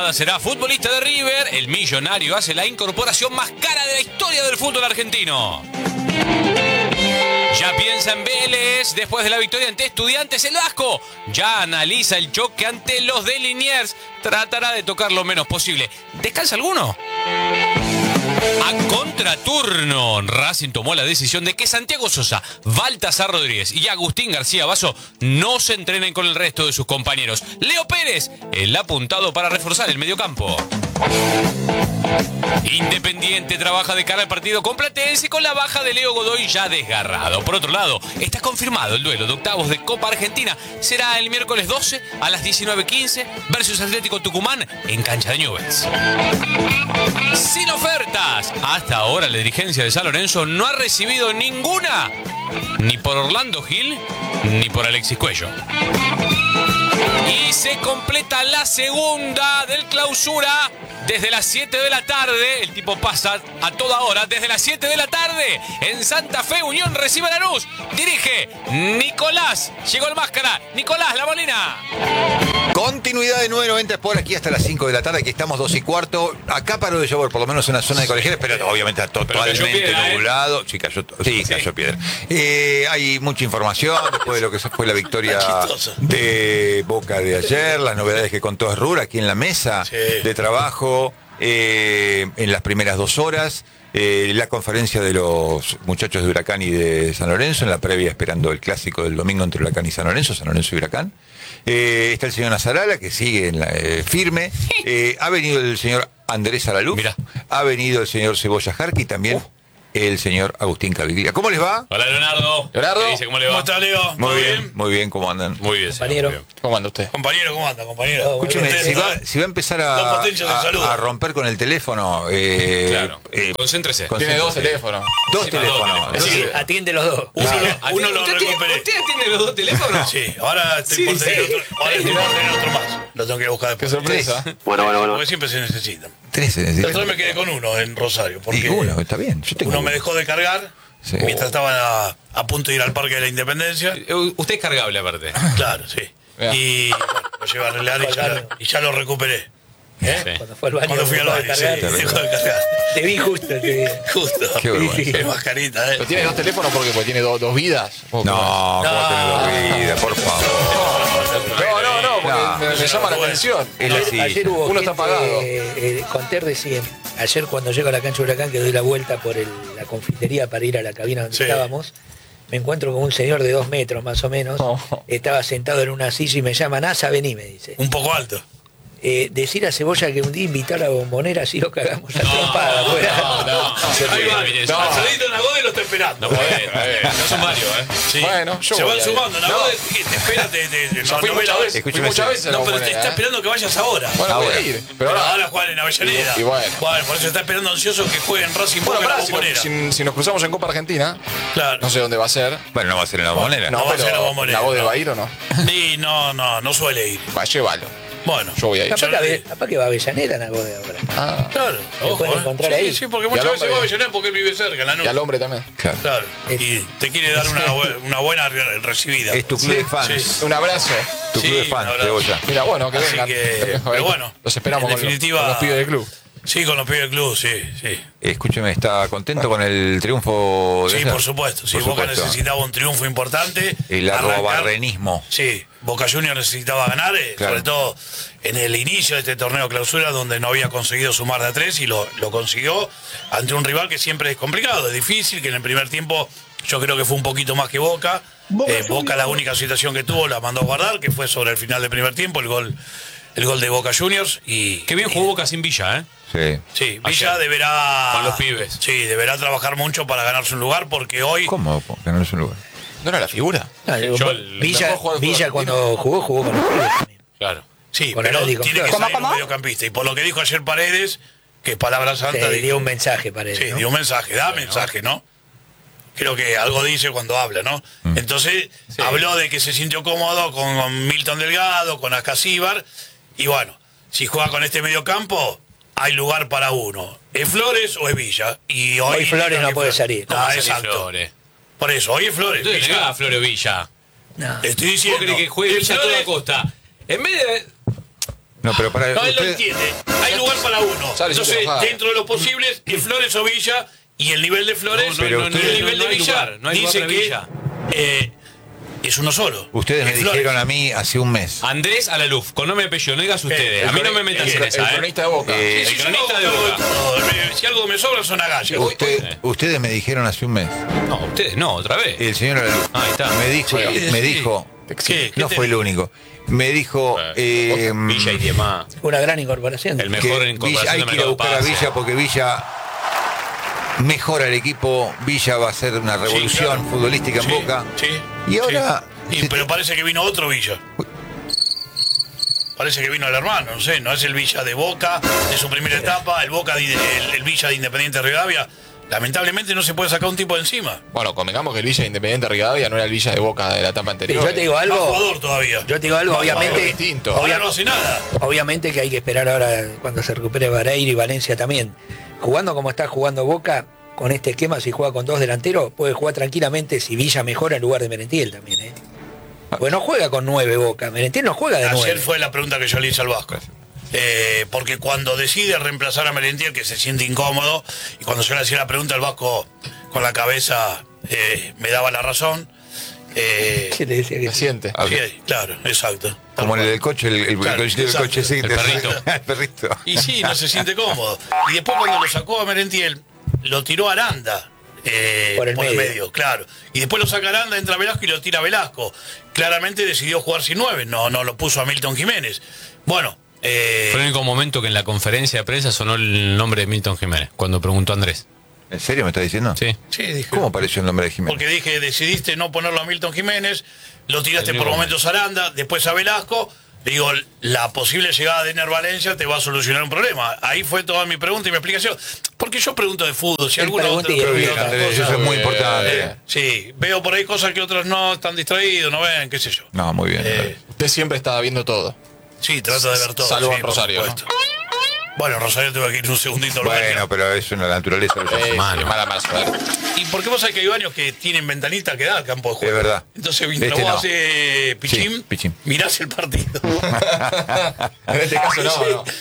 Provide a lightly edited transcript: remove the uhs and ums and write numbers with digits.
Ahora será futbolista de River. El millonario hace la incorporación más cara de la historia del fútbol argentino. Ya piensa en Vélez después de la victoria ante Estudiantes. El Vasco ya analiza el choque ante los de Liniers. Tratará de tocar lo menos posible. ¿Descansa alguno? A contraturno, Racing tomó la decisión de que Santiago Sosa, Baltasar Rodríguez y Agustín García Basso no se entrenen con el resto de sus compañeros. Leo Pérez, el apuntado para reforzar el mediocampo. Independiente trabaja de cara al partido con Platense con la baja de Leo Godoy ya desgarrado. Por otro lado, está confirmado el duelo de octavos de Copa Argentina. Será el miércoles 12 a las 19:15 versus Atlético Tucumán en cancha de Newell's. Sin ofertas. Hasta ahora la dirigencia de San Lorenzo no ha recibido ninguna, ni por Orlando Gil, ni por Alexis Cuello. Y se completa la segunda del Clausura. Desde las 7 de la tarde, el tipo pasa a toda hora, desde las 7 de la tarde, en Santa Fe, Unión recibe a Lanús, dirige Nicolás, llegó el máscara, Nicolás La Molina. Continuidad de 990 por aquí hasta las 5 de la tarde, aquí estamos 2:15, acá paró de llover, por lo menos en la zona de Colegiales, pero obviamente está totalmente nublado. Sí, cayó piedra. Hay mucha información después de lo que fue la victoria de Boca de ayer, las novedades que contó Esrur aquí en la mesa de trabajo. En las primeras 2 horas, la conferencia de los muchachos de Huracán y de San Lorenzo, en la previa esperando el clásico del domingo entre Huracán y San Lorenzo y Huracán. Está el señor Nazarala, que sigue en firme. Ha venido el señor Andrés Alaluz. Mirá. Ha venido el señor Cebolla Jarqui, también el señor Agustín Caviglia. ¿Cómo les va? Hola, Leonardo. Leonardo. ¿Qué dice? ¿Cómo le va? ¿Cómo está, Leo? Muy bien, ¿cómo andan? Muy bien, Compañero. señor. ¿Cómo anda usted? Compañero, ¿cómo anda, compañero? Escúcheme, si va a empezar Dos potencias de salud. a romper con el teléfono, Claro. Concéntrese. Tiene 2 teléfonos. Dos teléfonos. Sí, atiende los dos. Uno lo recuperé. ¿Usted tiene los 2 teléfonos? Sí, ahora estoy por tener otro más. Lo tengo que buscar Qué después. sorpresa. Porque siempre se necesitan. 13. El otro día me quedé con uno en Rosario. Porque Y uno, está bien. Yo tengo uno me dejó de cargar Sí. mientras estaba a punto de ir al Parque de la Independencia. Usted es cargable, aparte. Claro, sí. Ya. Y bueno, lo llevé a arreglar y ya lo recuperé. Sí. Cuando fue al baño. Cuando fui al baño, sí, cargar, dejó de cargar. Te vi justo, te vi. Justo. Qué vergüenza. Qué mascarita, ¿Pero tiene 2 teléfonos porque tiene 2 vidas? ¿O No, cómo? ¿cómo tenés 2 vidas? Por favor. No, porque No. me llama la atención. Es así. Ayer hubo Uno está apagado. Conter decía, ayer cuando llego a la cancha de Huracán, que doy la vuelta por la confitería para ir a la cabina donde Sí. estábamos, me encuentro con un señor de 2 metros más o menos, Oh. estaba sentado en una silla y me llama, Nasa, vení, me dice. Un poco alto. Decir a Cebolla que un día invitar a la Bombonera, así lo cagamos a trompada. No, Ahí va. No. Marcelito Nagode lo está esperando. No son varios, Sí. Bueno, yo se voy van a sumando. ir. Nagode te espera, Ya fui muchas veces. Fui Escúcheme, muchas veces a la No, pero te Bombonera, está ¿eh? esperando que vayas ahora. Bueno, voy a Ahora. ir. Pero Pero ahora. ahora juegan en Avellaneda. Y bueno. Por eso está esperando ansioso que jueguen Racing Bueno, Boca en la pará, Bombonera. si nos cruzamos en Copa Argentina, Claro. no sé dónde va a ser. Bueno, no va a ser en la moneda. No va a ser la Bombonera, ¿La voz de no. va a ir o no? Y no suele ir. Va, llévalo. Bueno. Yo voy a ir. Capaz que va a Avellaneda, Nagode, ahora. Ah, Claro, ojo, pueden encontrar sí, ahí. sí, porque Y muchas al veces hombre. va a Avellaneda porque él vive cerca, en la y al noche. hombre también. Claro. Claro. Y te quiere dar una buena recibida. Es tu club de fans. Sí. Un abrazo. Tu club de Sí, fans, ahora- Cebolla. Mira, bueno, que Así vengan. que, pero bueno, los esperamos en con los- definitiva- con los pibes del club. Sí, con los pibes del club, sí. Escúcheme, ¿está contento con el triunfo de Sí, ayer? por supuesto. Sí, Por Boca supuesto. necesitaba un triunfo importante. El Arrancar- arrobarrenismo. Sí, Boca Juniors necesitaba ganar, Claro. sobre todo en el inicio de este torneo clausura, donde no había conseguido sumar de a 3 y lo consiguió ante un rival que siempre es complicado, es difícil, que en el primer tiempo yo creo que fue un poquito más que Boca. Boca la única situación que tuvo la mandó a guardar, que fue sobre el final del primer tiempo, el gol de Boca Juniors. Y Qué bien jugó Boca sin Villa, ¿eh? Sí. Sí, Villa Ayer. deberá. Con los pibes. Sí, deberá trabajar mucho para ganarse un lugar, porque hoy. ¿Cómo? Que no es un lugar. ¿No era la figura? No, Villa, mejor jugador Villa cuando jugó con los pibes también. Claro. Sí, Con pero Atlético. tiene que ¿Cómo, salir un mediocampista. Y por lo que dijo ayer Paredes, que es palabra santa, Te dijo- dio un mensaje para él. sí, ¿no? dio un mensaje, mensaje, ¿no? Creo que algo dice cuando habla, ¿no? Entonces, habló de que se sintió cómodo con Milton Delgado, con Ascasíbar, y bueno, si juega con este mediocampo, hay lugar para uno. ¿Es Flores o es Villa? Y Hoy Flores indica no que puede salir. ¿Cómo va a salir exacto. Flores? Por eso, hoy es Flores. Entonces Villa. negá a Flores Villa. No. Estoy ¿Vos diciendo. querés que juegue que Villa a toda Flores- costa? En vez de... No, pero para No, él lo usted- entiende. Hay lugar para uno. Sale sin Entonces, trabajar. dentro de lo posible, es Flores o Villa, y el nivel de Flores No, pero y usted- el nivel no de hay Villa lugar, no hay lugar dice para que Villa. es uno solo. Ustedes me Es Flores. dijeron a mí hace un mes. Andrés Alaluf, con nombre y apellido, no digas ustedes. A mí no me metas en El esa, cronista de Boca. Eh, Sí, el yo cronista no de hago Boca. todo. Si algo me sobra son agallas. Ustedes me dijeron hace un mes. No, ustedes no, otra vez. El señor Alaluf Ahí está. me dijo, Sí, me sí. dijo, ¿Qué no te fue el dijo? único. Me dijo Villa y demás. Una gran incorporación. El que mejor Villa, incorporación hay de que ir a mercado buscar a pase. Villa porque Villa mejora el equipo. Villa va a ser una revolución claro. futbolística en Sí, Boca. sí, Y ahora sí. Pero parece que vino otro Villa. Parece que vino el hermano, no sé, no es el Villa de Boca, de su primera etapa, el Villa de Independiente Rivadavia. Lamentablemente no se puede sacar un tipo de encima. Bueno, convengamos que el Villa de Independiente Rivadavia no era el Villa de Boca de la etapa Pero anterior. yo te digo Más algo. jugador todavía. Yo te digo algo, Más obviamente. jugador distinto. Ahora no hace nada. Obviamente que hay que esperar ahora cuando se recupere Vareiro y Valencia también. Jugando como está jugando Boca, con este esquema, si juega con dos delanteros, puede jugar tranquilamente si Villa mejora en lugar de Merentiel también, ¿eh? Pues no juega con 9 Boca. Merentiel no juega de Ayer 9. fue la pregunta que yo le hice al Vasco. Porque cuando decide reemplazar a Merentiel, que se siente incómodo, y cuando yo le hacía la pregunta al Vasco con la cabeza me daba la razón. ¿Qué le decía que Se siente. Sí, claro, exacto. como el del coche, el Claro, coche del exacto. coche, sí, El perrito. el perrito. Y sí, no se siente cómodo. Y después cuando lo sacó a Merentiel, lo tiró a Aranda. Por el medio. Claro. Y después lo saca Aranda, entra Velasco y lo tira Velasco. Claramente decidió jugar sin 9, no lo puso a Milton Jiménez. Bueno, Fue el único momento que en la conferencia de prensa sonó el nombre de Milton Jiménez, cuando preguntó Andrés. ¿En serio me está diciendo? Sí. sí, dije. ¿Cómo apareció el nombre de Jiménez? Porque dije, decidiste no ponerlo a Milton Jiménez, lo tiraste El por mismo momentos a Aranda, después a Velasco. Digo, la posible llegada de Ener Valencia te va a solucionar un problema. Ahí fue toda mi pregunta y mi explicación. Porque yo pregunto de fútbol, si Él alguna pregunta otra y Pero bien, otra Andrés, cosa. eso es muy importante. Sí, veo por ahí cosas que otros no están distraídos, no ven, qué sé yo. No, muy bien. Usted siempre estaba viendo todo. Sí, trato de ver todo. Salvo sí, en por Rosario, supuesto. Bueno, Rosario tuve que ir un segundito al baño. Bueno, pero es una naturaleza. de los seres humanos. Mala suerte. ¿Y por qué vos sabés que hay baños que tienen ventanita que da al campo de juego? Es verdad. Entonces, mientras Este vos no. haces pichín, Sí, pichín. mirás el partido. En este caso no.